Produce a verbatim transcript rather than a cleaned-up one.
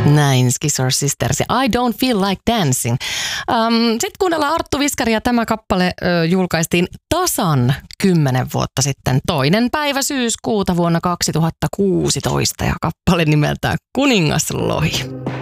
Näin, Scissor Sisters ja I Don't Feel Like Dancing. Um, Sitten kuunnellaan Arttu Viskari ja tämä kappale ö, julkaistiin tasan kymmenen vuotta sitten, toinen päivä syyskuuta vuonna kaksituhattakuusitoista ja kappale nimeltään Kuningaslohi.